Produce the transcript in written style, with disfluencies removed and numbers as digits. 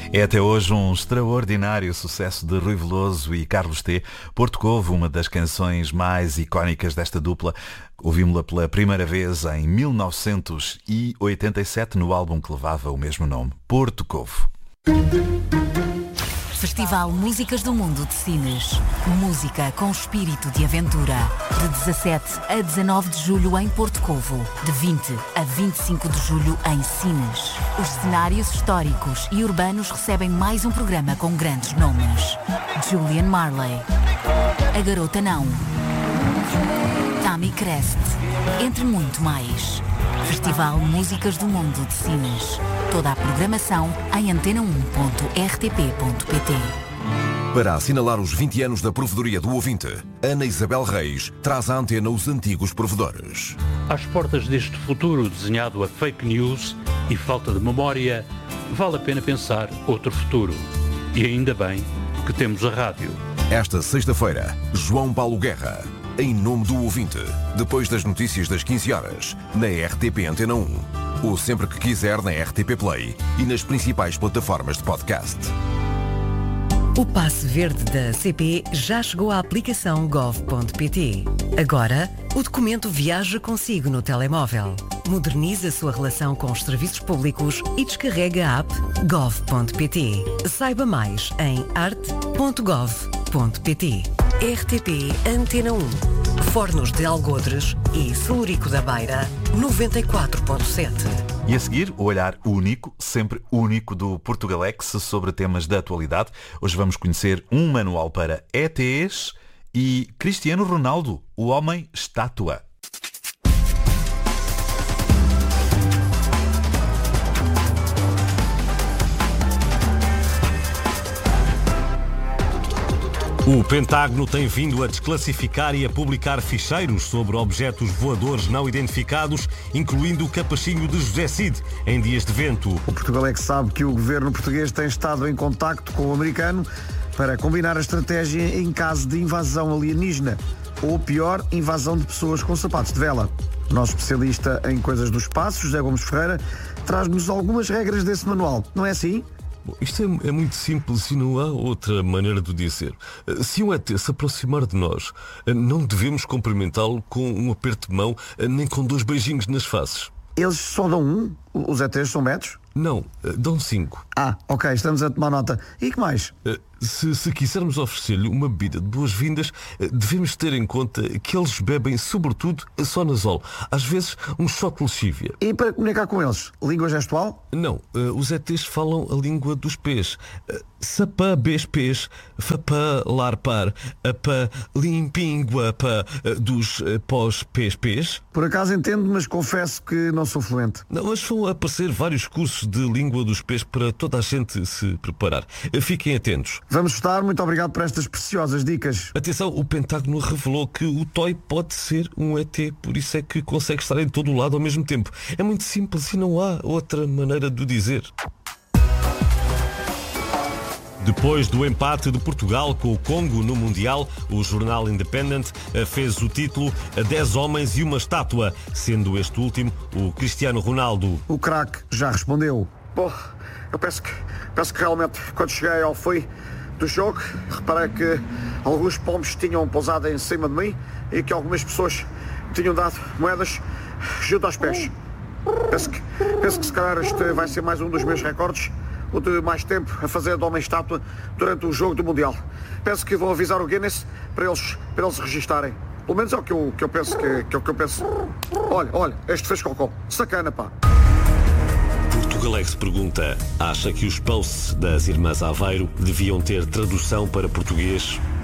É até hoje um extraordinário sucesso de Rui Veloso e Carlos T. Porto Covo, uma das canções mais icónicas desta dupla. Ouvimos-la pela primeira vez em 1987 no álbum que levava o mesmo nome, Porto Covo. Festival Músicas do Mundo de Sines. Música com espírito de aventura. De 17 a 19 de julho em Porto Covo. De 20 a 25 de julho em Sines. Os cenários históricos e urbanos recebem mais um programa com grandes nomes. Julian Marley. A Garota Não. Tammy Crest. Entre muito mais. Festival Músicas do Mundo de Sines. Toda a programação em antena1.rtp.pt. Para assinalar os 20 anos da Provedoria do Ouvinte, Ana Isabel Reis traz à antena os antigos provedores. Às portas deste futuro desenhado a fake news e falta de memória, vale a pena pensar outro futuro. E ainda bem que temos a rádio. Esta sexta-feira, João Paulo Guerra, em nome do ouvinte, depois das notícias das 15 horas, na RTP Antena 1. Ou sempre que quiser na RTP Play e nas principais plataformas de podcast. O passe verde da CP já chegou à aplicação gov.pt. Agora, o documento viaja consigo no telemóvel. Modernize a sua relação com os serviços públicos e descarrega a app gov.pt. Saiba mais em arte.gov.pt. RTP Antena 1. Fornos de Algodres e Celurico da Beira, 94.7. E a seguir, o olhar único, sempre único, do Portugalex sobre temas da atualidade. Hoje vamos conhecer um manual para ETs e Cristiano Ronaldo, o homem estátua. O Pentágono tem vindo a desclassificar e a publicar ficheiros sobre objetos voadores não identificados, incluindo o capachinho de José Cid, em dias de vento. O Portugalex sabe que o governo português tem estado em contacto com o americano para combinar a estratégia em caso de invasão alienígena, ou pior, invasão de pessoas com sapatos de vela. O nosso especialista em coisas do espaço, José Gomes Ferreira, traz-nos algumas regras desse manual. Não é assim? Isto é muito simples e não há outra maneira de o dizer. Se um ET se aproximar de nós, não devemos cumprimentá-lo com um aperto de mão, nem com 2 beijinhos nas faces. Eles só dão um? Os ETs são metros? Não, dão 5. Ah, ok, estamos a tomar nota. E que mais? Se quisermos oferecer-lhe uma bebida de boas-vindas, devemos ter em conta que eles bebem, sobretudo, sonazol. Às vezes, um shot de lexívia. E para comunicar com eles? Língua gestual? Não, os ETs falam a língua dos pés. Sapá, bes, pés, fapá, larpar, apá, limpinguapá, dos pós, pés, pés. Por acaso entendo, mas confesso que não sou fluente. Não, mas vão aparecer vários cursos de língua dos pés para toda a gente se preparar. Fiquem atentos. Vamos estar, muito obrigado por estas preciosas dicas. Atenção, o Pentágono revelou que o toy pode ser um ET, por isso é que consegue estar em todo o lado ao mesmo tempo. É muito simples e não há outra maneira de o dizer. Depois do empate de Portugal com o Congo no Mundial, o jornal Independent fez o título 10 homens e uma estátua, sendo este último o Cristiano Ronaldo. O craque já respondeu. Bom, eu penso que realmente, quando cheguei ao fim do jogo, reparei que alguns pombos tinham pousado em cima de mim e que algumas pessoas tinham dado moedas junto aos pés. Penso que se calhar este vai ser mais um dos meus recordes, o de mais tempo a fazer de homem-estátua durante o jogo do Mundial. Penso que vão avisar o Guinness para eles registarem. Pelo menos é o que eu penso que é o que eu penso. Olha, este fez cocó. Sacana, pá. Portugalex pergunta: acha que os posts das Irmãs Aveiro deviam ter tradução para português?